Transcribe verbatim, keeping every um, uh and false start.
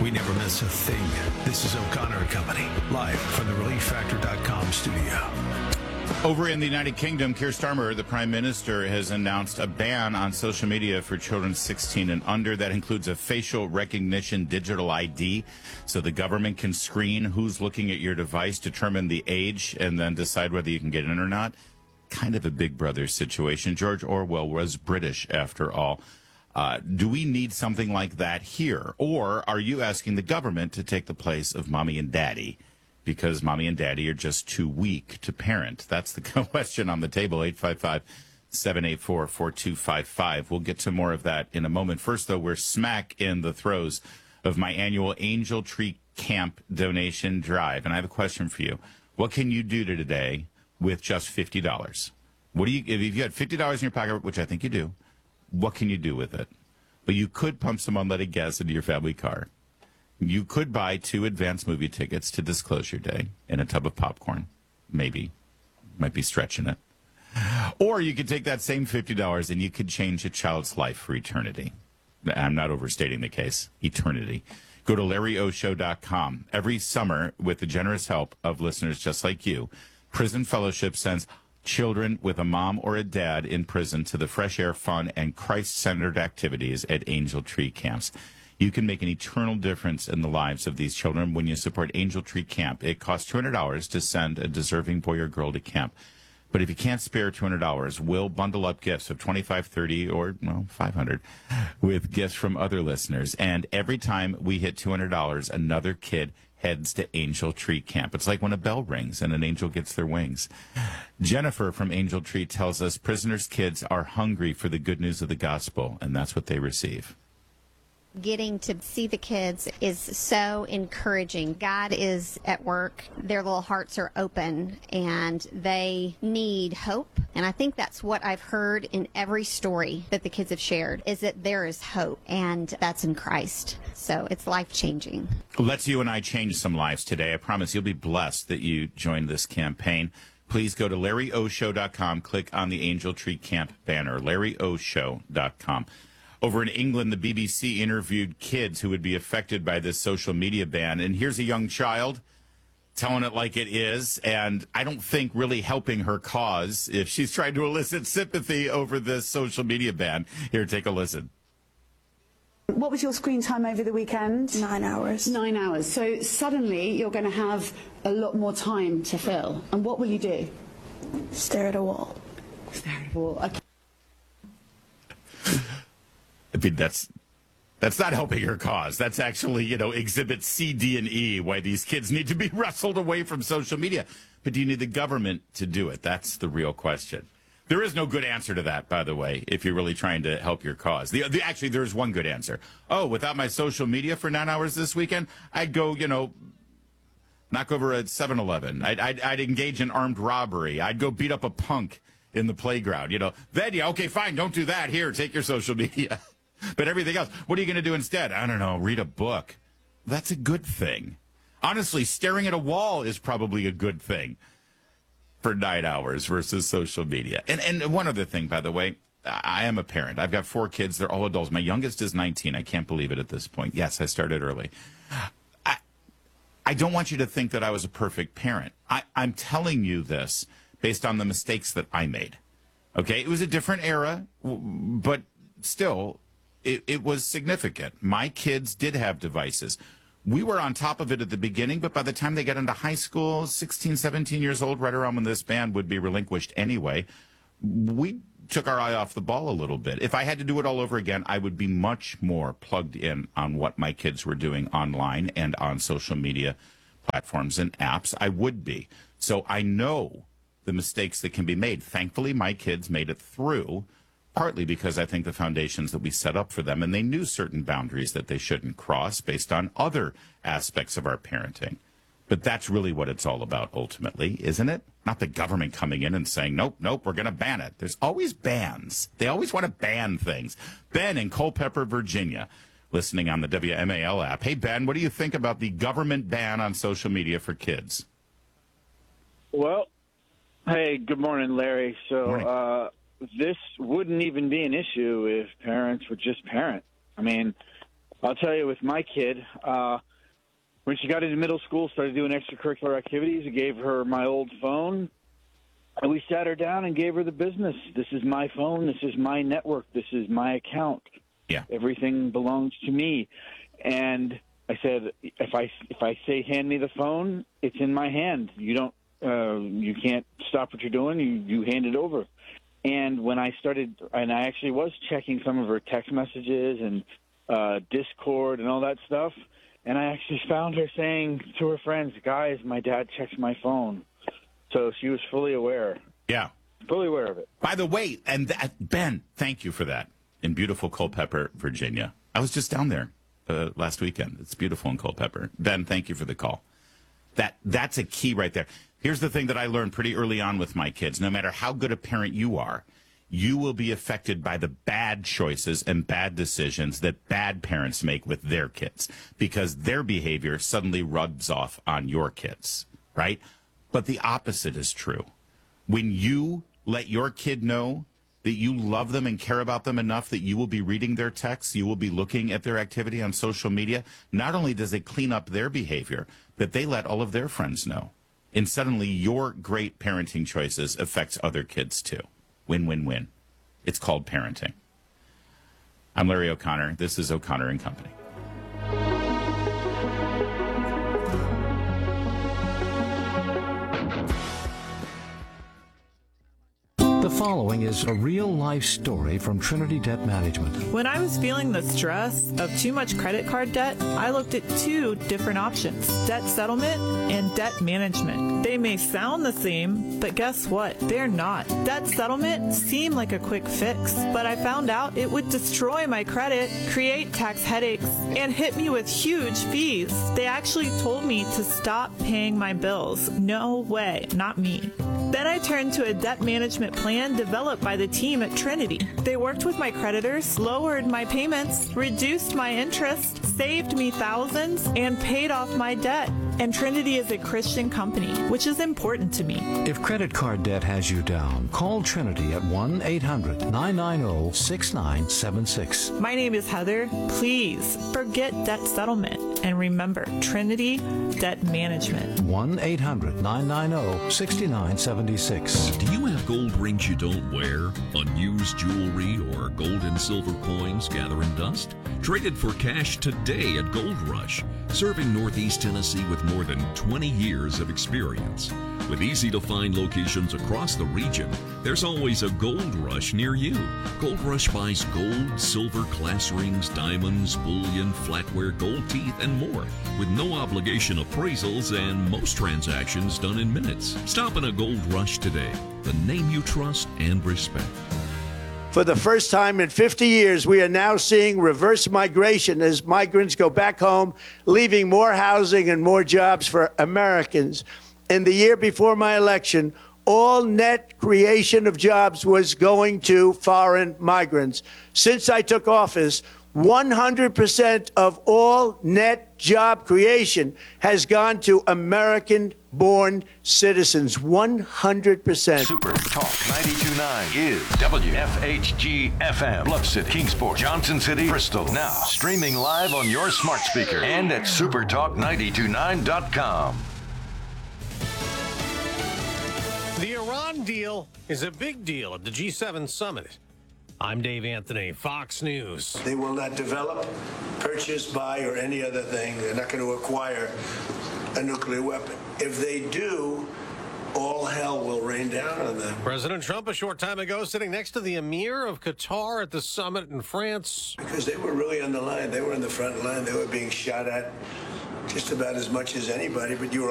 We never miss a thing. This is O'Connor and Company, live from the relief factor dot com studio. Over in the United Kingdom, Keir Starmer, the Prime Minister, has announced a ban on social media for children sixteen and under. That includes a facial recognition digital I D, so the government can screen who's looking at your device, determine the age, and then decide whether you can get in or not. Kind of a Big Brother situation. George Orwell was British, after all. Uh, do we need something like that here? Or are you asking the government to take the place of mommy and daddy because mommy and daddy are just too weak to parent? That's the question on the table. eight five five, seven eight four, four two five five. We'll get to more of that in a moment. First, though, we're smack in the throes of my annual Angel Tree Camp donation drive. And I have a question for you. What can you do today with just fifty dollars? What do you, if you had fifty dollars in your pocket, which I think you do, what can you do with it? But you could pump some unleaded gas into your family car. You could buy two advanced movie tickets to Disclosure Day and a tub of popcorn. Maybe. Might be stretching it. Or you could take that same fifty dollars and you could change a child's life for eternity. I'm not overstating the case. Eternity. Go to Larry O Show dot com. Every summer, with the generous help of listeners just like you, Prison Fellowship sends children with a mom or a dad in prison to the fresh air, fun, and Christ-centered activities at Angel Tree Camps. You can make an eternal difference in the lives of these children when you support Angel Tree Camp. It costs two hundred dollars to send a deserving boy or girl to camp. But if you can't spare two hundred dollars, we'll bundle up gifts of twenty-five, thirty, or, well, five hundred with gifts from other listeners. And every time we hit two hundred dollars, another kid heads to Angel Tree Camp. It's like when a bell rings and an angel gets their wings. Jennifer from Angel Tree tells us prisoners' kids are hungry for the good news of the gospel, and that's what they receive. Getting to see the kids is so encouraging. God is at work. Their little hearts are open, and they need hope. And I think that's what I've heard in every story that the kids have shared, is that there is hope, and that's in Christ. So it's life-changing. Let's you and I change some lives today. I promise you'll be blessed that you joined this campaign. Please go to Larry O Show dot com. Click on the Angel Tree Camp banner, Larry O Show dot com. Over in England, the B B C interviewed kids who would be affected by this social media ban. And here's a young child telling it like it is, and I don't think really helping her cause if she's trying to elicit sympathy over this social media ban. Here, take a listen. What was your screen time over the weekend? Nine hours. Nine hours. So suddenly you're going to have a lot more time to fill. And what will you do? Stare at a wall. Stare at a wall. Okay. I mean, that's that's not helping her cause. That's actually, you know, exhibit C, D, and E, why these kids need to be wrestled away from social media. But do you need the government to do it? That's the real question. There is no good answer to that, by the way, if you're really trying to help your cause. The, the, actually, there's one good answer. Oh, without my social media for nine hours this weekend, I'd go, you know, knock over a seven eleven. I'd, I'd, I'd engage in armed robbery. I'd go beat up a punk in the playground. You know, then, yeah, okay, fine, don't do that. Here, take your social media. But everything else, what are you going to do instead? I don't know, read a book. That's a good thing. Honestly, staring at a wall is probably a good thing for nine hours versus social media. And and one other thing, by the way, I am a parent. I've got four kids. They're all adults. My youngest is nineteen. I can't believe it at this point. Yes, I started early. I, I don't want you to think that I was a perfect parent. I, I'm telling you this based on the mistakes that I made. Okay? It was a different era, but still, it, it was significant. My kids did have devices. We were on top of it at the beginning, but by the time they got into high school, sixteen, seventeen years old, right around when this ban would be relinquished anyway, we took our eye off the ball a little bit. If I had to do it all over again, I would be much more plugged in on what my kids were doing online and on social media platforms and apps. I would be. So I know the mistakes that can be made. Thankfully, my kids made it through, partly because I think the foundations that we set up for them, and they knew certain boundaries that they shouldn't cross based on other aspects of our parenting. But that's really what it's all about ultimately, isn't it? Not the government coming in and saying, nope, nope, we're going to ban it. There's always bans. They always want to ban things. Ben in Culpeper, Virginia, listening on the W M A L app. Hey, Ben, what do you think about the government ban on social media for kids? Well, hey, good morning, Larry. So, Morning. uh, this wouldn't even be an issue if parents would just parent. I mean, I'll tell you, with my kid, uh, when she got into middle school, started doing extracurricular activities, I gave her my old phone, and we sat her down and gave her the business. This is my phone. This is my network. This is my account. Yeah. Everything belongs to me. And I said, if I if I say hand me the phone, it's in my hand. You don't, uh, you can't stop what you're doing. You you hand it over. And when I started, and I actually was checking some of her text messages and uh, Discord and all that stuff, and I actually found her saying to her friends, "Guys, my dad checks my phone." So she was fully aware. Yeah. Fully aware of it. By the way, and that, Ben, thank you for that. In beautiful Culpeper, Virginia. I was just down there uh, last weekend. It's beautiful in Culpeper. Ben, thank you for the call. That That's a key right there. Here's the thing that I learned pretty early on with my kids. No matter how good a parent you are, you will be affected by the bad choices and bad decisions that bad parents make with their kids because their behavior suddenly rubs off on your kids, right? But the opposite is true. When you let your kid know that you love them and care about them enough that you will be reading their texts, you will be looking at their activity on social media, not only does it clean up their behavior, but they let all of their friends know. And suddenly your great parenting choices affects other kids too. Win, win, win. It's called parenting. I'm Larry O'Connor. This is O'Connor and Company. The following is a real-life story from Trinity Debt Management. When I was feeling the stress of too much credit card debt, I looked at two different options, debt settlement and debt management. They may sound the same, but guess what? They're not. Debt settlement seemed like a quick fix, but I found out it would destroy my credit, create tax headaches, and hit me with huge fees. They actually told me to stop paying my bills. No way, not me. Then I turned to a debt management plan developed by the team at Trinity. They worked with my creditors, lowered my payments, reduced my interest, saved me thousands, and paid off my debt. And Trinity is a Christian company, which is important to me. If credit card debt has you down, call Trinity at one eight hundred nine nine zero six nine seven six. My name is Heather. Please forget debt settlement and remember Trinity Debt Management. one eight hundred nine nine zero six nine seven six. Do you have gold rings you don't wear, unused jewelry, or gold and silver coins gathering dust? Traded for cash today at Gold Rush, serving Northeast Tennessee with more than twenty years of experience. With easy-to-find locations across the region, there's always a Gold Rush near you. Gold Rush buys gold, silver, class rings, diamonds, bullion, flatware, gold teeth, and more, with no obligation appraisals and most transactions done in minutes. Stop in a Gold Rush today, the name you trust and respect. For the first time in fifty years, we are now seeing reverse migration as migrants go back home, leaving more housing and more jobs for Americans. In the year before my election, all net creation of jobs was going to foreign migrants. Since I took office, one hundred percent of all net job creation has gone to American-born citizens. one hundred percent. Super Talk ninety-two point nine is W F H G F M. Bluff City, Kingsport, Johnson City, Bristol. Now, streaming live on your smart speaker and at super talk nine two nine dot com. The Iran deal is a big deal at the G seven summit. I'm Dave Anthony, Fox News. They will not develop, purchase, buy, or any other thing. They're not going to acquire a nuclear weapon. If they do, all hell will rain down on them. President Trump a short time ago sitting next to the Emir of Qatar at the summit in France. Because they were really on the line. They were in the front line. They were being shot at just about as much as anybody, but you were